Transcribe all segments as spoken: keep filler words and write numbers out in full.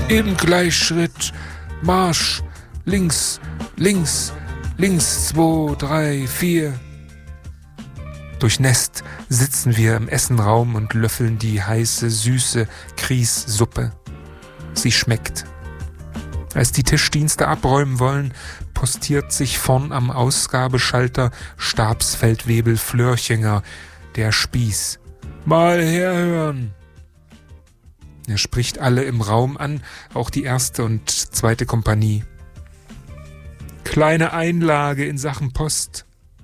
Im Gleichschritt, Marsch, links, links, links, zwei, drei, vier. Durchnässt sitzen wir im Essenraum und löffeln die heiße, süße Grießsuppe. Sie schmeckt. Als die Tischdienste abräumen wollen, postiert sich vorn am Ausgabeschalter Stabsfeldwebel Flörchinger, der Spieß. Mal herhören! Er spricht alle im Raum an, auch die erste und zweite Kompanie. Kleine Einlage in Sachen Post.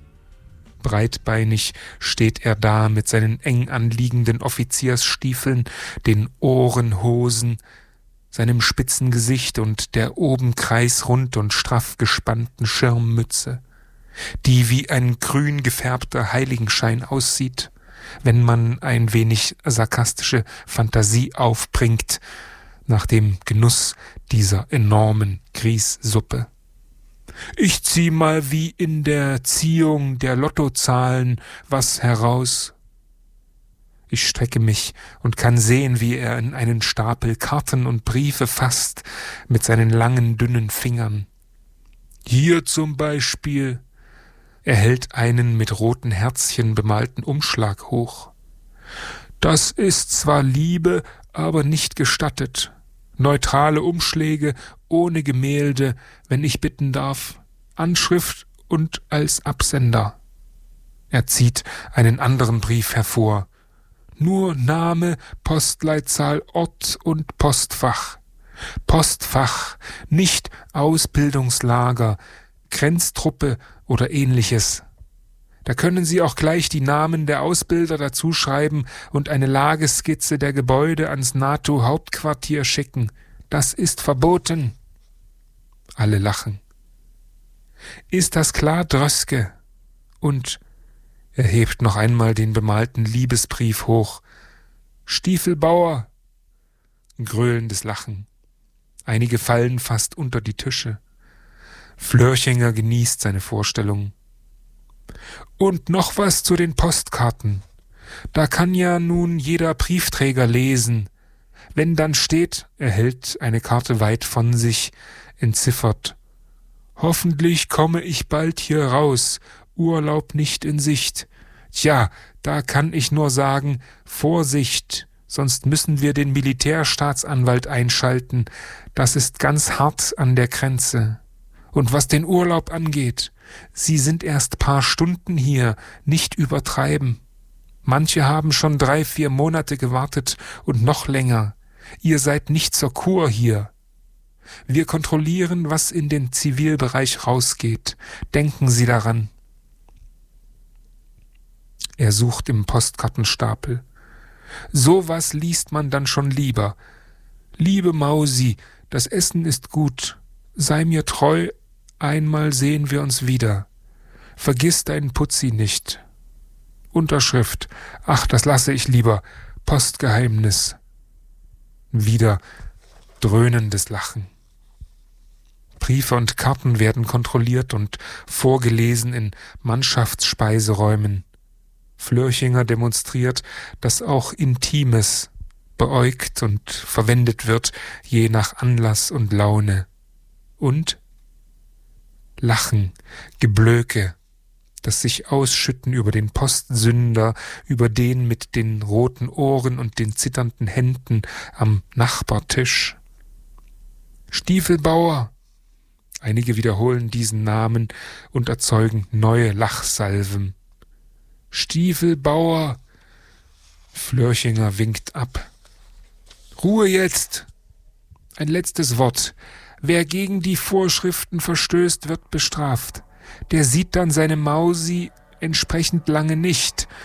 Breitbeinig steht er da mit seinen eng anliegenden Offiziersstiefeln, den Ohrenhosen, seinem spitzen Gesicht und der oben kreisrund und straff gespannten Schirmmütze, die wie ein grün gefärbter Heiligenschein aussieht, wenn man ein wenig sarkastische Fantasie aufbringt nach dem Genuss dieser enormen Grießsuppe. Ich zieh mal wie in der Ziehung der Lottozahlen was heraus. Ich strecke mich und kann sehen, wie er in einen Stapel Karten und Briefe fasst mit seinen langen, dünnen Fingern. Hier zum Beispiel. Er hält einen mit roten Herzchen bemalten Umschlag hoch. Das ist zwar Liebe, aber nicht gestattet. Neutrale Umschläge ohne Gemälde, wenn ich bitten darf. Anschrift und als Absender. Er zieht einen anderen Brief hervor. Nur Name, Postleitzahl, Ort und Postfach. Postfach, nicht Ausbildungslager, Grenztruppe oder ähnliches. Da können Sie auch gleich die Namen der Ausbilder dazuschreiben und eine Lageskizze der Gebäude ans NATO-Hauptquartier schicken. Das ist verboten. Alle lachen. Ist das klar, Dröske? Und er hebt noch einmal den bemalten Liebesbrief hoch. Stiefelbauer. Gröhlendes Lachen. Einige fallen fast unter die Tische. Flörchinger genießt seine Vorstellung. Und noch was zu den Postkarten. Da kann ja nun jeder Briefträger lesen. Wenn dann steht, er hält eine Karte weit von sich, entziffert. Hoffentlich komme ich bald hier raus, Urlaub nicht in Sicht. Tja, da kann ich nur sagen, Vorsicht, sonst müssen wir den Militärstaatsanwalt einschalten. Das ist ganz hart an der Grenze. Und was den Urlaub angeht, Sie sind erst paar Stunden hier, nicht übertreiben. Manche haben schon drei, vier Monate gewartet und noch länger. Ihr seid nicht zur Kur hier. Wir kontrollieren, was in den Zivilbereich rausgeht. Denken Sie daran. Er sucht im Postkartenstapel. Sowas liest man dann schon lieber. Liebe Mausi, das Essen ist gut. Sei mir treu, einmal sehen wir uns wieder. Vergiss deinen Putzi nicht. Unterschrift. Ach, das lasse ich lieber. Postgeheimnis. Wieder dröhnendes Lachen. Briefe und Karten werden kontrolliert und vorgelesen in Mannschaftsspeiseräumen. Flörchinger demonstriert, dass auch Intimes beäugt und verwendet wird, je nach Anlass und Laune. Und Lachen, Geblöke, das sich ausschütten über den Postsünder, über den mit den roten Ohren und den zitternden Händen am Nachbartisch. Stiefelbauer. Einige wiederholen diesen Namen und erzeugen neue Lachsalven. Stiefelbauer. Flörchinger winkt ab. Ruhe jetzt. Ein letztes Wort. Wer gegen die Vorschriften verstößt, wird bestraft. Der sieht dann seine Mausi entsprechend lange nicht